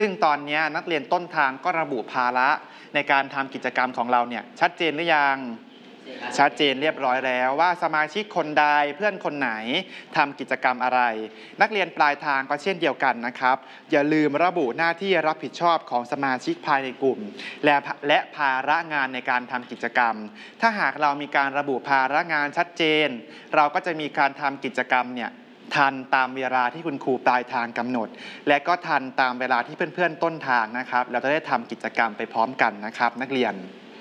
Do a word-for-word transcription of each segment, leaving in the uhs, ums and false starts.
ซึ่งตอนนี้นักเรียนต้นทางก็ระบุภาระในการทำกิจกรรมของเราเนี่ยชัดเจนหรือยังชัดเจนเรียบร้อยแล้วว่าสมาชิกคนใดเพื่อนคนไหนทำกิจกรรมอะไรนักเรียนปลายทางก็เช่นเดียวกันนะครับอย่าลืมระบุหน้าที่รับผิดชอบของสมาชิกภายในกลุ่มและและภาระงานในการทำกิจกรรมถ้าหากเรามีการระบุภาระงานชัดเจนเราก็จะมีการทำกิจกรรมเนี่ยทันตามเวลาที่คุณครูปลายทางกำหนดและก็ทันตามเวลาที่เพื่อนๆต้นทางนะครับเราจะได้ทำกิจกรรมไปพร้อมกันนะครับนักเรียน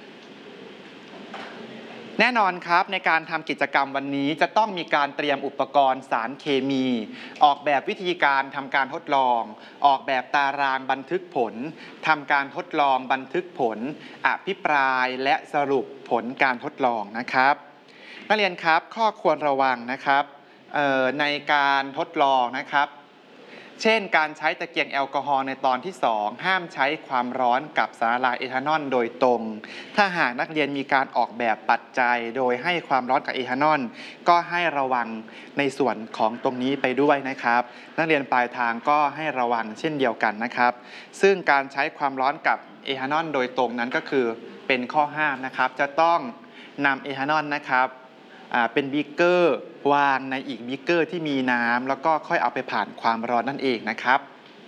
แน่นอนครับในการทำกิจกรรมวันนี้จะต้องมีการเตรียมอุปกรณ์สารเคมีออกแบบวิธีการทำการทดลองออกแบบตารางบันทึกผลทำการทดลองบันทึกผลอภิปรายและสรุปผลการทดลองนะครับนักเรียนครับข้อควรระวังนะครับในการทดลองนะครับเช่นการใช้ตะเกียงแอลกอฮอล์ในตอนที่สองห้ามใช้ความร้อนกับสารละลายเอทานอลโดยตรงถ้าหากนักเรียนมีการออกแบบปัจจัยโดยให้ความร้อนกับเอทานอลก็ให้ระวังในส่วนของตรงนี้ไปด้วยนะครับนักเรียนปลายทางก็ให้ระวังเช่นเดียวกันนะครับซึ่งการใช้ความร้อนกับเอทานอลโดยตรงนั้นก็คือเป็นข้อห้ามนะครับจะต้องนำเอทานอลนะครับเป็นบีเกอร์วางในอีกบีเกอร์ที่มีน้ำแล้วก็ค่อยเอาไปผ่านความร้อนนั่นเองนะครับ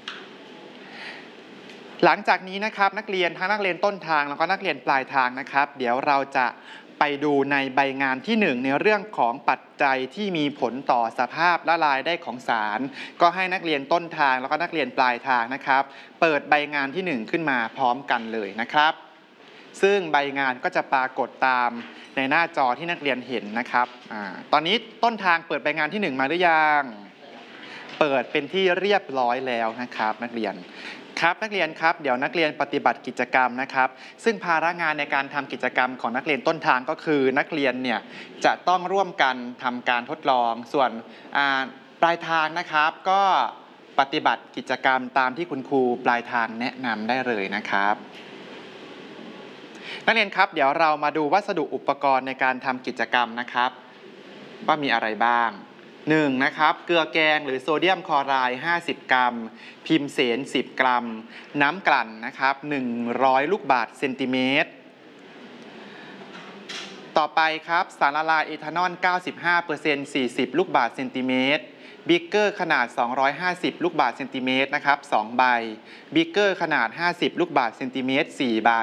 หลังจากนี้นะครับนักเรียนทั้งนักเรียนต้นทางแล้วก็นักเรียนปลายทางนะครับเดี๋ยวเราจะไปดูในใบงานที่หนึ่งในเรื่องของปัจจัยที่มีผลต่อสภาพละลายได้ของสารก็ให้นักเรียนต้นทางแล้วก็นักเรียนปลายทางนะครับเปิดใบงานที่หนึ่งขึ้นมาพร้อมกันเลยนะครับซึ่งใบงานก็จะปรากฏตามในหน้าจอที่นักเรียนเห็นนะครับอ่าตอนนี้ต้นทางเปิดใบงานที่หนึ่งมาหรือยังเปิดเป็นที่เรียบร้อยแล้วนะครับนักเรียนครับนักเรียนครับเดี๋ยวนักเรียนปฏิบัติกิจกรรมนะครับซึ่งภาระงานในการทำกิจกรรมของนักเรียนต้นทางก็คือนักเรียนเนี่ยจะต้องร่วมกันทำการทดลองส่วนปลายทางนะครับก็ปฏิบัติกิจกรรมตามที่คุณครูปลายทางแนะนำได้เลยนะครับนักเรียนครับเดี๋ยวเรามาดูวัสดุอุปกรณ์ในการทำกิจกรรมนะครับว่ามีอะไรบ้างหนึ่งนะครับเกลือแกงหรือโซเดียมคลอไรด์ห้าสิบกรัมพิมเสนสิบกรัมน้ำกลั่นนะครับหนึ่งร้อยลูกบาศก์เซนติเมตรต่อไปครับสารละลายเอทานอล เก้าสิบห้าเปอร์เซ็นต์ สี่สิบลูกบาศก์เซนติเมตรบิ๊กเกอร์ขนาดสองร้อยห้าสิบลูกบาศก์เซนติเมตรนะครับสองใบบิ๊กเกอร์ขนาดห้าสิบลูกบาศก์เซนติเมตรสี่ใบ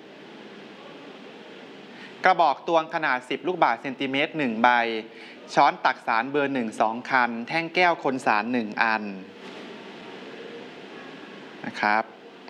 กระบอกตวงขนาดสิบลูกบาศก์เซนติเมตรหนึ่งใบช้อนตักสารเบอร์หนึ่ง สองคันแท่งแก้วคนสารหนึ่งอันนะครับ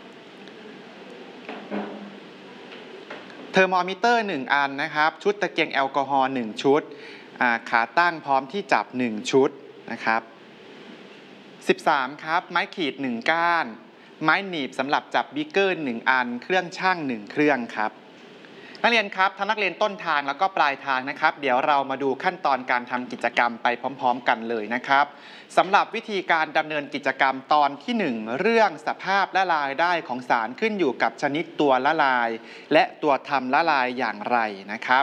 เทอร์โมมิเตอร์หนึ่งอันนะครับชุดตะเกียงแอลกอฮอล์หนึ่งชุดขาตั้งพร้อมที่จับหนึ่งชุดนะครับสิบสามครับไม้ขีดหนึ่งก้านไม้หนีบสำหรับจับบิ๊กเกอร์หนึ่งอันเครื่องชั่งหนึ่งเครื่องครับนักเรียนครับทั้งนักเรียนต้นทางแล้วก็ปลายทางนะครับเดี๋ยวเรามาดูขั้นตอนการทำกิจกรรมไปพร้อมๆกันเลยนะครับสำหรับวิธีการดำเนินกิจกรรมตอนที่หนึ่งเรื่องสภาพละลายได้ของสารขึ้นอยู่กับชนิดตัวละลายและตัวทำละลายอย่างไรนะครับ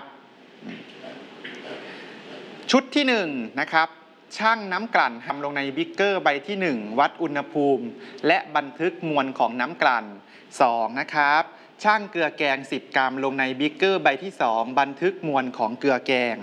ชุดที่หนึ่งนะครับชั่งน้ำกลั่นทำลงในบิ๊กเกอร์ใบที่หนึ่งวัดอุณหภูมิและบันทึกมวลของน้ำกลั่นสองนะครับช่างเกลือแกงสิบกรัมลงในบิ๊กเกอร์ใบที่สองบันทึกมวลของเกลือแกง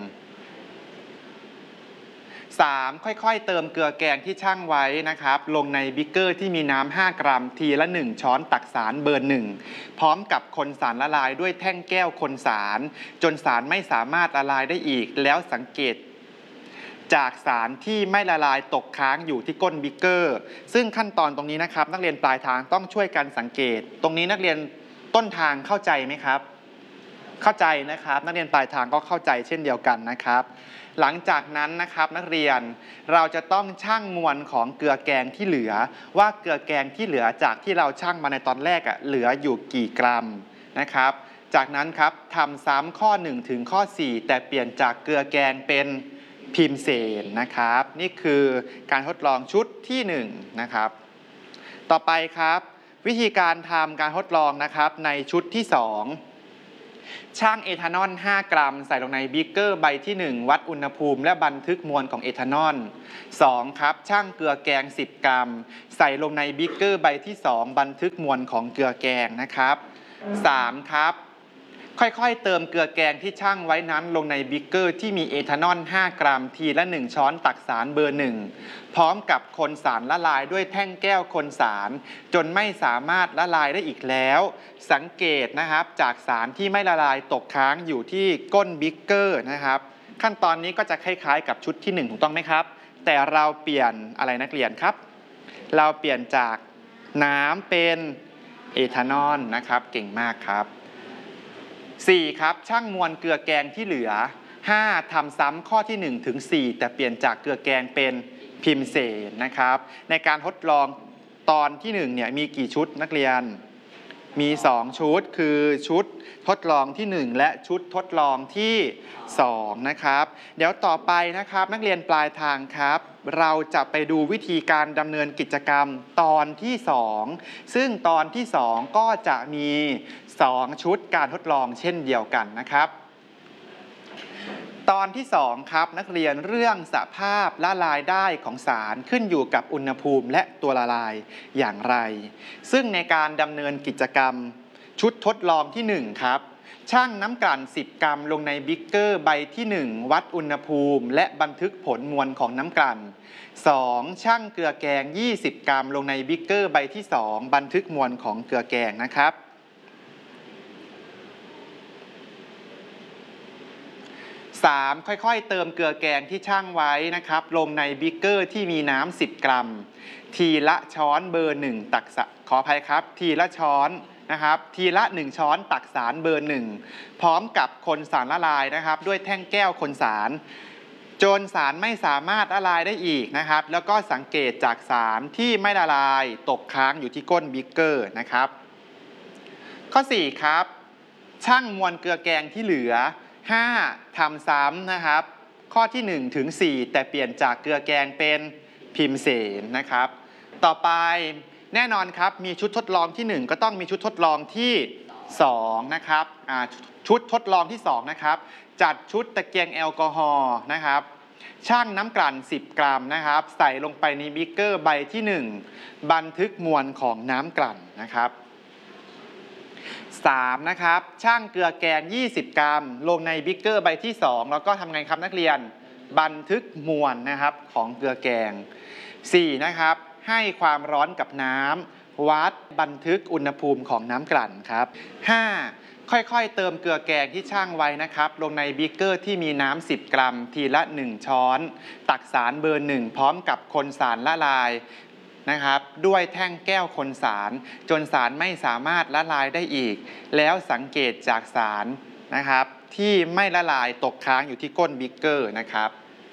สามค่อยๆเติมเกลือแกงที่ชั่งไว้นะครับลงในบิ๊กเกอร์ที่มีน้ำห้ากรัมทีละหนึ่งช้อนตักสารเบอร์หนึ่งพร้อมกับคนสารละลายด้วยแท่งแก้วคนสารจนสารไม่สามารถละลายได้อีกแล้วสังเกตจากสารที่ไม่ละลายตกค้างอยู่ที่ก้นบิ๊กเกอร์ซึ่งขั้นตอนตรงนี้นะครับนักเรียนปลายทางต้องช่วยกันสังเกตตรงนี้นักเรียนต้นทางเข้าใจไหมครับเข้าใจนะครับนักเรียนปลายทางก็เข้าใจเช่นเดียวกันนะครับหลังจากนั้นนะครับนักเรียนเราจะต้องชั่งมวลของเกลือแกงที่เหลือว่าเกลือแกงที่เหลือจากที่เราชั่งมาในตอนแรกอ่ะเหลืออยู่กี่กรัมนะครับจากนั้นครับทำซ้ำข้อหนึ่งถึงข้อสี่แต่เปลี่ยนจากเกลือแกงเป็นพิมเสนนะครับนี่คือการทดลองชุดที่หนึ่งนะครับต่อไปครับวิธีการทำการทดลองนะครับในชุดที่สองช่างเอทานอลห้ากรัมใส่ลงในบีเกอร์ใบที่หนึ่งวัดอุณหภูมิและบันทึกมวลของเอทานอลสองครับช่างเกลือแกงสิบกรัมใส่ลงในบีเกอร์ใบที่สองบันทึกมวลของเกลือแกงนะครับสามครับค่อยๆเติมเกลือแกงที่ช่างไว้นั้นลงในบีเกอร์ที่มีเอทานอลห้ากรัมทีละหนึ่งช้อนตักสารเบอร์หนึ่งพร้อมกับคนสารละลายด้วยแท่งแก้วคนสารจนไม่สามารถละลายได้อีกแล้วสังเกตนะครับจากสารที่ไม่ละลายตกค้างอยู่ที่ก้นบีเกอร์นะครับขั้นตอนนี้ก็จะคล้ายๆกับชุดที่หนึ่งถูกต้องไหมครับแต่เราเปลี่ยนอะไรนักเรียนครับเราเปลี่ยนจากน้ำเป็นเอทานอลนะครับเก่งมากครับสี่ครับช่างมวลเกลือแกงที่เหลือห้าทำซ้ำข้อที่หนึ่งถึงสี่แต่เปลี่ยนจากเกลือแกงเป็นพิมเสนนะครับในการทดลองตอนที่หนึ่งเนี่ยมีกี่ชุดนักเรียนมีสองชุดคือชุดทดลองที่หนึ่งและชุดทดลองที่สองนะครับเดี๋ยวต่อไปนะครับนักเรียนปลายทางครับเราจะไปดูวิธีการดำเนินกิจกรรมตอนที่สองซึ่งตอนที่สองก็จะมีสองชุดการทดลองเช่นเดียวกันนะครับตอนที่สองครับนักเรียนเรื่องสภาพละลายได้ของสารขึ้นอยู่กับอุณหภูมิและตัวละลายอย่างไรซึ่งในการดำเนินกิจกรรมชุดทดลองที่หนึ่งครับชั่งน้ำกลั่นสิบกรัมลงในบิ๊กเกอร์ใบที่หนึ่งวัดอุณหภูมิและบันทึกผลมวลของน้ำกลั่นสองชั่งเกลือแกงยี่สิบกรัมลงในบิ๊กเกอร์ใบที่สองบันทึกมวลของเกลือแกงนะครับสามค่อยๆเติมเกลือแกงที่ชั่งไว้นะครับลงในบีเกอร์ที่มีน้ำสิบกรัมทีละช้อนเบอร์หนึ่งตักขออภัยครับทีละช้อนนะครับทีละหนึ่งช้อนตักสารเบอร์หนึ่งพร้อมกับคนสารละลายนะครับด้วยแท่งแก้วคนสารจนสารไม่สามารถละลายได้อีกนะครับแล้วก็สังเกตจากสารที่ไม่ละลายตกค้างอยู่ที่ก้นบีเกอร์นะครับข้อสี่ครับชั่งมวลเกลือแกงที่เหลือห้าทำซ้ำนะครับข้อที่หนึ่งถึงสี่แต่เปลี่ยนจากเกลือแกงเป็นพิมเสนนะครับต่อไปแน่นอนครับมีชุดทดลองที่หนึ่งก็ต้องมีชุดทดลองที่สองนะครับชุดทดลองที่สองนะครับจัดชุดตะเกียงแอลกอฮอล์นะครับชั่งน้ำกลั่นสิบกรัมนะครับใส่ลงไปในบีเกอร์ใบที่หนึ่งบันทึกมวลของน้ำกลั่นนะครับสามนะครับชั่งเกลือแกงยี่สิบกรัมลงในบิ๊กเกอร์ใบที่สองแล้วก็ทำไงครับนักเรียนบันทึกมวลนะครับของเกลือแกงสี่นะครับให้ความร้อนกับน้ำวัดบันทึกอุณหภูมิของน้ำกลั่นครับห้าค่อยๆเติมเกลือแกงที่ชั่งไว้นะครับลงในบิ๊กเกอร์ที่มีน้ำสิบกรัมทีละหนึ่งช้อนตักสารเบอร์หนึ่งพร้อมกับคนสารละลายนะครับด้วยแท่งแก้วคนสารจนสารไม่สามารถละลายได้อีกแล้วสังเกตจากสารนะครับที่ไม่ละลายตกค้างอยู่ที่ก้นบิ๊กเกอร์นะครับ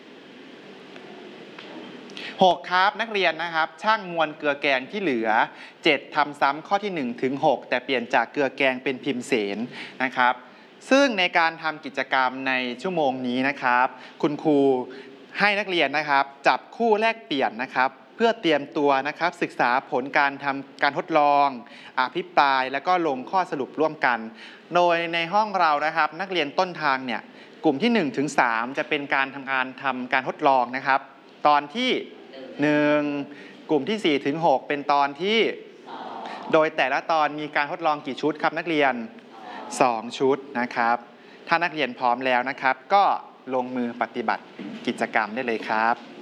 หกครับนักเรียนนะครับชั่งมวลเกลือแกงที่เหลือเจ็ดทำซ้ำข้อที่หนึ่งถึงหกแต่เปลี่ยนจากเกลือแกงเป็นพิมเสนนะครับซึ่งในการทำกิจกรรมในชั่วโมงนี้นะครับคุณครูให้นักเรียนนะครับจับคู่แลกเปลี่ยนนะครับเพื่อเตรียมตัวนะครับศึกษาผลการทำการทดลองอภิปรายแล้วก็ลงข้อสรุปร่วมกันโดยในห้องเรานะครับนักเรียนต้นทางเนี่ยกลุ่มที่หนึ่งถึงสามจะเป็นการทำการทำการทดลองนะครับตอนที่หนึ่งกลุ่มที่สี่ถึงหกเป็นตอนที่โดยแต่ละตอนมีการทดลองกี่ชุดครับนักเรียนสองชุดนะครับถ้านักเรียนพร้อมแล้วนะครับก็ลงมือปฏิบัติกิจกรรมได้เลยครับ